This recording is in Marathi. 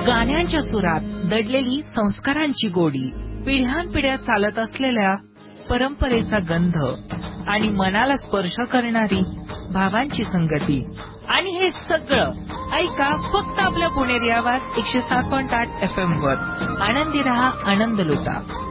गाण्यांच्या सुरात दडलेली संस्कारांची गोडी, पिढ्यानपिढ्या चालत असलेल्या परंपरेचा गंध आणि मनाला स्पर्श करणारी भावांची संगती. आणि हे सगळं ऐका फक्त आपल्या पुणेरी आवाज 107.8 FM वर. आनंदी रहा, आनंद लुटा.